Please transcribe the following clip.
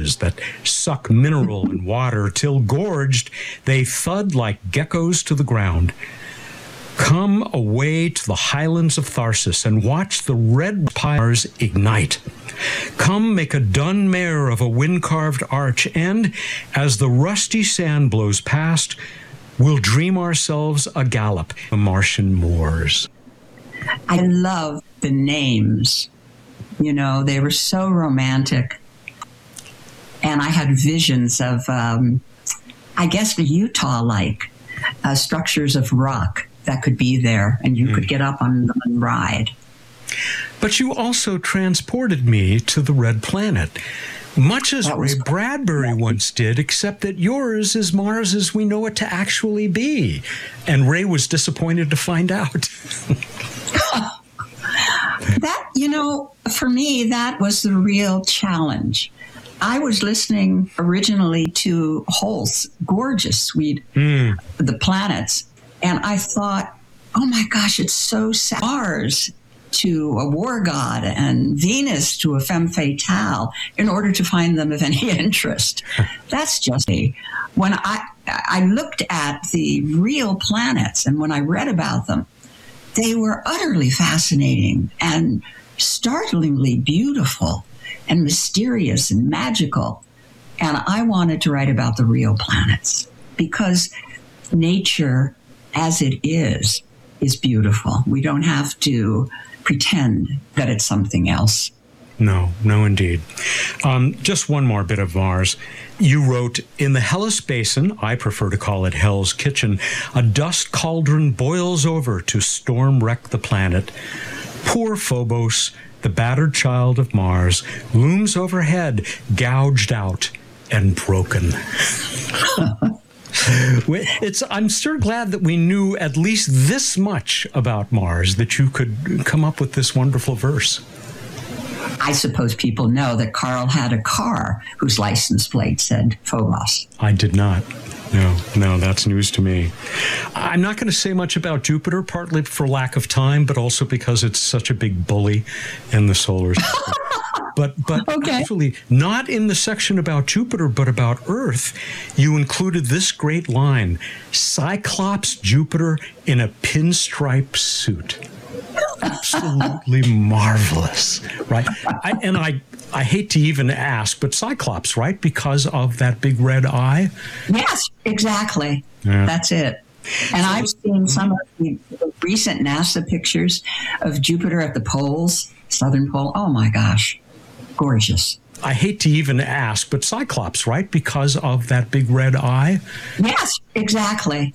that suck mineral and water till gorged, they thud like geckos to the ground. Come away to the highlands of Tharsis and watch the red pyres ignite. Come make a dun mare of a wind-carved arch, and as the rusty sand blows past, we'll dream ourselves a gallop the Martian moors. I love the names. You know, they were so romantic. And I had visions of, I guess, Utah-like structures of rock that could be there, and you could get up on them and ride. But you also transported me to the Red Planet, much as Ray Bradbury once did, except that yours is Mars as we know it to actually be. And Ray was disappointed to find out. That, you know, for me, that was the real challenge. I was listening originally to Holst's gorgeous suite, The Planets, and I thought, oh my gosh, it's so sad. Mars to a war god and Venus to a femme fatale in order to find them of any interest. That's just me. When I looked at the real planets and when I read about them, they were utterly fascinating and startlingly beautiful and mysterious and magical. And I wanted to write about the real planets because nature as it is beautiful. We don't have to pretend that it's something else. No, indeed. Just one more bit of Mars. You wrote, in the Hellas Basin, I prefer to call it Hell's Kitchen, a dust cauldron boils over to storm wreck the planet. Poor Phobos, the battered child of Mars, looms overhead, gouged out and broken. I'm sure glad that we knew at least this much about Mars, that you could come up with this wonderful verse. I suppose people know that Carl had a car whose license plate said Phobos. I did not. No, that's news to me. I'm not going to say much about Jupiter, partly for lack of time, but also because it's such a big bully in the solar system. But okay. Actually, not in the section about Jupiter, but about Earth, you included this great line, Cyclops Jupiter in a pinstripe suit. Absolutely marvelous, right? I hate to even ask, but Cyclops, right? Because of that big red eye? Yes, exactly. Yeah. That's it. And so I've seen some of the recent NASA pictures of Jupiter at the poles, southern pole. Oh my gosh, gorgeous. I hate to even ask, but Cyclops, right? Because of that big red eye? Yes, exactly.